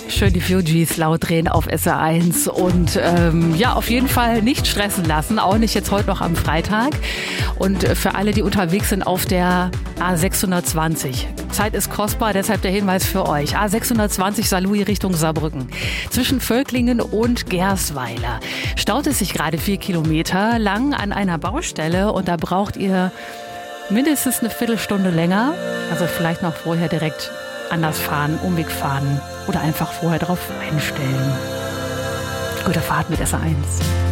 Schön die Fugees laut drehen auf SR1 und auf jeden Fall nicht stressen lassen, auch nicht jetzt heute noch am Freitag. Und für alle, die unterwegs sind auf der A620. Zeit ist kostbar, deshalb der Hinweis für euch. A620 Saarlouis Richtung Saarbrücken. Zwischen Völklingen und Gersweiler staut es sich gerade 4 Kilometer lang an einer Baustelle und da braucht ihr mindestens eine Viertelstunde länger. Also vielleicht noch vorher direkt anders fahren, Umweg fahren oder einfach vorher drauf einstellen. Gute Fahrt mit SR1.